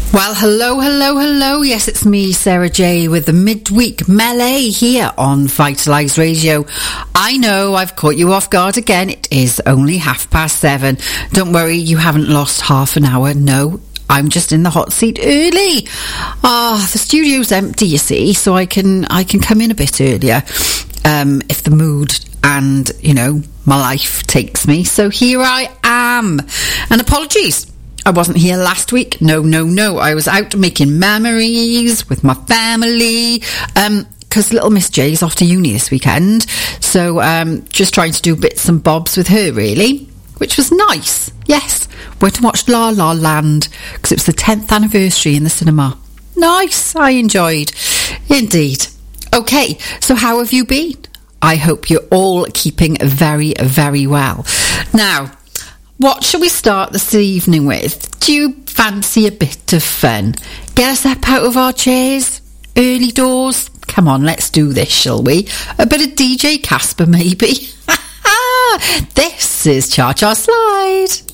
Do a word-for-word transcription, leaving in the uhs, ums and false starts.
Well, hello, hello, hello. Yes, it's me, Sarah J, with the midweek melee here on Vitalise Radio. I know I've caught you off guard again. It is only half past seven. Don't worry, you haven't lost half an hour. No, I'm just in the hot seat early. Ah, the studio's empty, you see, so I can I can come in a bit earlier um, if the mood and, you know, my life takes me. So here I am. And apologies, I wasn't here last week. No, no, no. I was out making memories with my family. Um, because little Miss J's off to uni this weekend. So, um, just trying to do bits and bobs with her, really. Which was nice. Yes. Went to watch La La Land because it was the tenth anniversary in the cinema. Nice. I enjoyed. Indeed. Okay. So how have you been? I hope you're all keeping very, very well. Now, what shall we start this evening with? Do you fancy a bit of fun? Get us up out of our chairs? Early doors? Come on, let's do this, shall we? A bit of D J Casper, maybe? This is Cha Cha Slide.